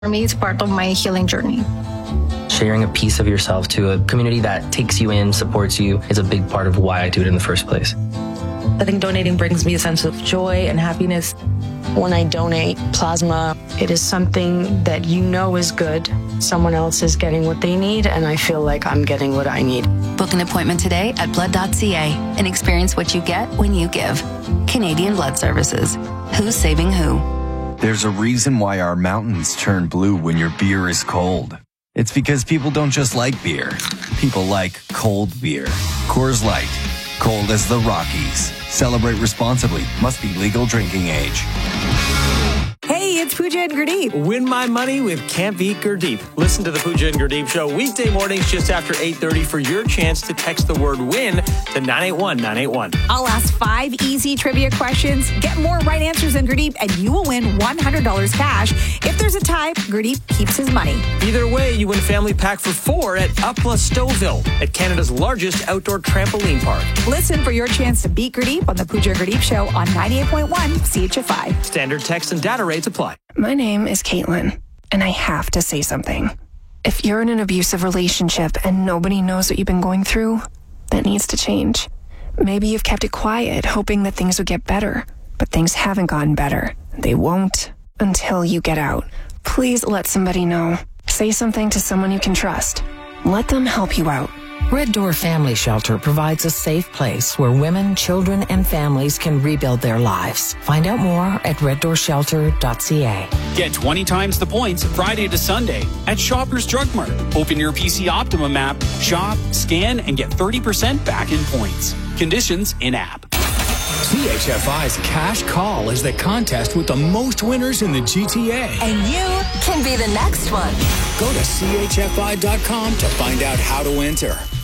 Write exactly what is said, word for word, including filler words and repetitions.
For me, it's part of my healing journey. Sharing a piece of yourself to a community that takes you in, supports you, is a big part of why I do it in the first place. I think donating brings me a sense of joy and happiness. When I donate plasma, it is something that you know is good. Someone else is getting what they need, and I feel like I'm getting what I need. Book an appointment today at blood dot c a and experience what you get when you give. Canadian Blood Services. Who's saving who? There's a reason why our mountains turn blue when your beer is cold. It's because people don't just like beer. People like cold beer. Coors Light. Cold as the Rockies. Celebrate responsibly. Must be legal drinking age. Hey, it's Pooja and Gurdeep. Win my money with Can't Beat Gurdeep. Listen to the Pooja and Gurdeep Show weekday mornings just after eight thirty for your chance to text the word WIN to nine eight one nine eight one. I'll ask five easy trivia questions. Get more right answers than Gurdeep, and you will win one hundred dollars cash. If there's a tie, Gurdeep keeps his money. Either way, you win a family pack for four at Upla Stouffville, at Canada's largest outdoor trampoline park. Listen for your chance to beat Gurdeep on the Pooja and Gurdeep Show on ninety-eight point one C H F I. Standard text and data rates apply. My name is Caitlin, and I have to say something. If you're in an abusive relationship and nobody knows what you've been going through, that needs to change. Maybe you've kept it quiet, hoping that things would get better, but things haven't gotten better. They won't until you get out. Please let somebody know. Say something to someone you can trust. Let them help you out. Red Door Family Shelter provides a safe place where women, children, and families can rebuild their lives. Find out more at red door shelter dot c a. Get twenty times the points Friday to Sunday at Shoppers Drug Mart. Open your P C Optimum app, shop, scan, and get thirty percent back in points. Conditions in-app. C H F I's Cash Call is the contest with the most winners in the G T A. And you can be the next one. Go to C H F I dot com to find out how to enter.